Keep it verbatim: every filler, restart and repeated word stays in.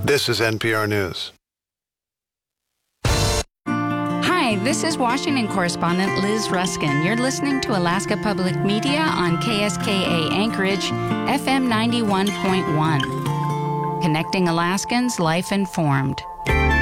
This is N P R News. Hi, this is Washington correspondent Liz Ruskin. You're listening to Alaska Public Media on K S K A Anchorage, F M ninety-one point one. Connecting Alaskans, life informed.